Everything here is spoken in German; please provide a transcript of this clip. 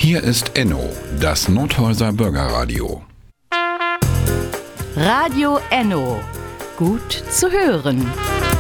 Hier ist Enno, das Nordhäuser Bürgerradio. Radio Enno. Gut zu hören.